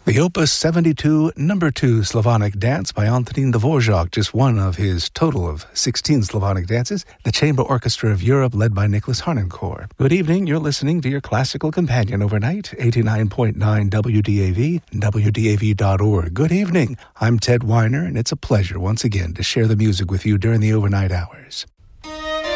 The Opus 72 number 2 Slavonic dance by Antonín Dvořák, just one of his total of 16 Slavonic dances, the Chamber Orchestra of Europe led by Nicholas Harnoncourt. Good evening, you're listening to your classical companion overnight, 89.9 WDAV, WDAV.org. Good evening, I'm Ted Weiner, and it's a pleasure once again to share the music with you during the overnight hours.